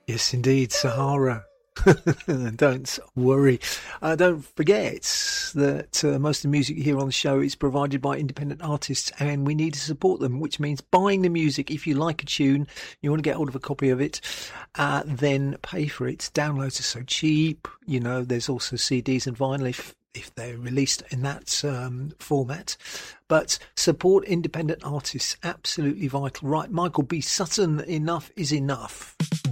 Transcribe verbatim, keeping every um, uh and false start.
Yes, indeed, Sahara. Don't worry. Uh, don't forget that uh, most of the music here on the show is provided by independent artists, and we need to support them, which means buying the music. If you like a tune, you want to get hold of a copy of it, uh, then pay for it. Downloads are so cheap. You know, there's also C Ds and vinyl if, if they're released in that um, format. But support independent artists, absolutely vital. Right, Michael B. Sutton, enough is enough.